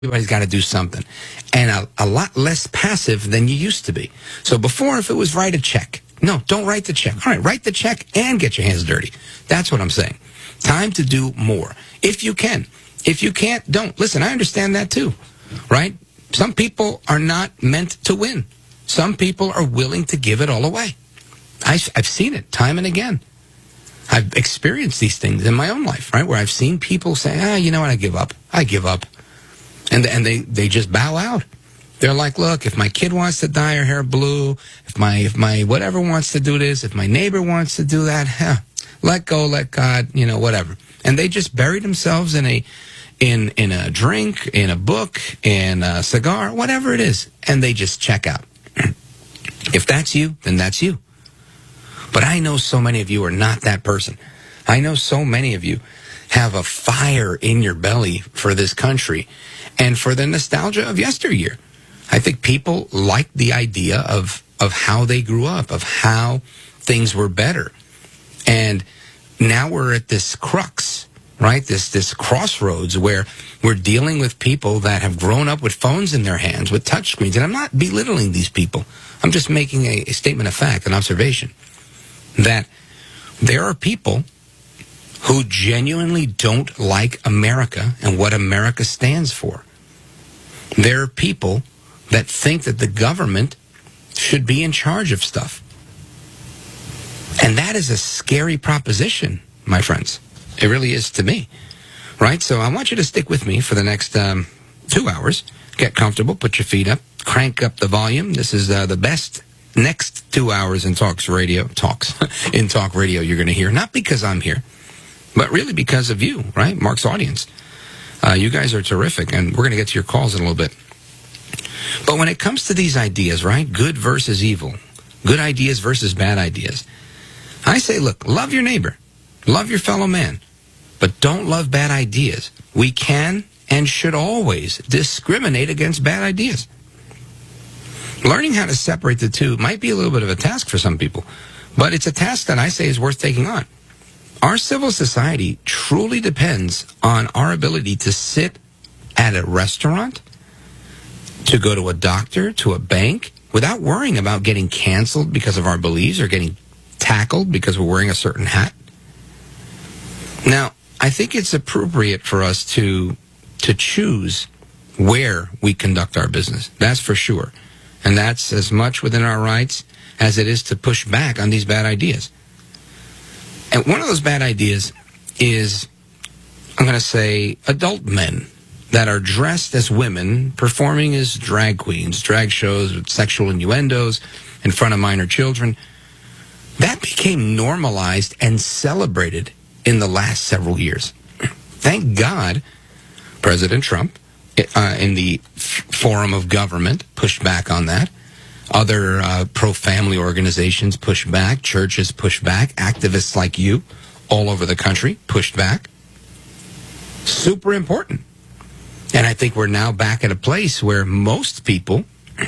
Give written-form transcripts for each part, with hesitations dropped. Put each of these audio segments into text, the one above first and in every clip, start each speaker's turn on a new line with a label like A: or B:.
A: Everybody's got to do something. And a lot less passive than you used to be. So before, if it was write a check. No, don't write the check. All right, write the check and get your hands dirty. That's what I'm saying. Time to do more. If you can. If you can't, don't. Listen, I understand that too, right? Some people are not meant to win. Some people are willing to give it all away. I've seen it time and again. I've experienced these things in my own life, right? Where I've seen people say, you know what, I give up. I give up. And they just bow out. They're like, look, if my kid wants to dye her hair blue, if my whatever wants to do this, if my neighbor wants to do that, let go, let God, whatever. And they just bury themselves in a drink, in a book, in a cigar, whatever it is, and they just check out. If that's you, then that's you. But I know so many of you are not that person. I know so many of you have a fire in your belly for this country and for the nostalgia of yesteryear. I think people like the idea of how they grew up, of how things were better. And now we're at this crux, right? This crossroads where we're dealing with people that have grown up with phones in their hands, with touchscreens. And I'm not belittling these people. I'm just making a statement of fact, an observation, that there are people who genuinely don't like America and what America stands for. There are people that think that the government should be in charge of stuff. And that is a scary proposition, my friends. It really is to me, right? So I want you to stick with me for the next 2 hours. Get comfortable, put your feet up, crank up the volume. This is the best next 2 hours in talk radio you're going to hear. Not because I'm here, but really because of you, right? Mark's audience. You guys are terrific, and we're going to get to your calls in a little bit. But when it comes to these ideas, right, good versus evil, good ideas versus bad ideas, I say, look, love your neighbor, love your fellow man, but don't love bad ideas. We can and should always discriminate against bad ideas. Learning how to separate the two might be a little bit of a task for some people, but it's a task that I say is worth taking on. Our civil society truly depends on our ability to sit at a restaurant, to go to a doctor, to a bank, without worrying about getting canceled because of our beliefs or getting tackled because we're wearing a certain hat. Now, I think it's appropriate for us to choose where we conduct our business. That's for sure. And that's as much within our rights as it is to push back on these bad ideas. And one of those bad ideas is, I'm going to say, adult men that are dressed as women performing as drag queens, drag shows with sexual innuendos in front of minor children. That became normalized and celebrated in the last several years. Thank God President Trump, in the forum of government, pushed back on that. Other pro-family organizations pushed back. Churches pushed back. Activists like you all over the country pushed back. Super important. And I think we're now back at a place where most people,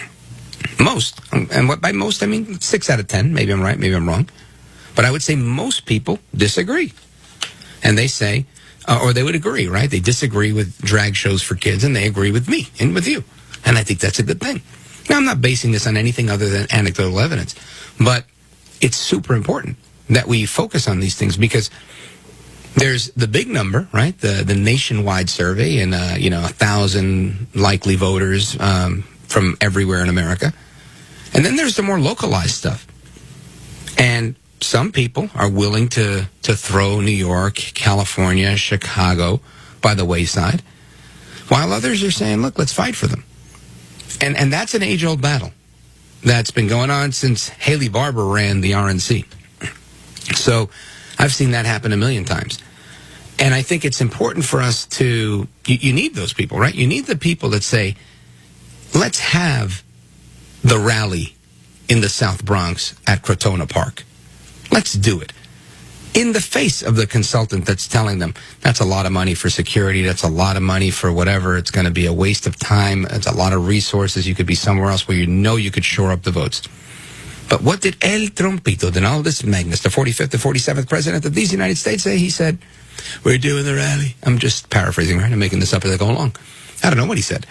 A: and what by most I mean 6 out of 10, maybe I'm right, maybe I'm wrong, but I would say most people disagree. And they say, or they would agree, right? They disagree with drag shows for kids, and they agree with me and with you. And I think that's a good thing. Now, I'm not basing this on anything other than anecdotal evidence, but it's super important that we focus on these things because there's the big number, right? The nationwide survey and, 1,000 likely voters from everywhere in America. And then there's the more localized stuff. And some people are willing to throw New York, California, Chicago by the wayside, while others are saying, look, let's fight for them. And that's an age-old battle that's been going on since Haley Barbour ran the RNC. So I've seen that happen a million times. And I think it's important for us to, you need those people, right? You need the people that say, let's have the rally in the South Bronx at Crotona Park. Let's do it. In the face of the consultant that's telling them, that's a lot of money for security, that's a lot of money for whatever, it's going to be a waste of time, it's a lot of resources, you could be somewhere else where you could shore up the votes. But what did El Trompito, Donaldus Magnus, the 45th to 47th president of these United States say? He said, we're doing the rally. I'm just paraphrasing, right? I'm making this up as I go along. I don't know what he said.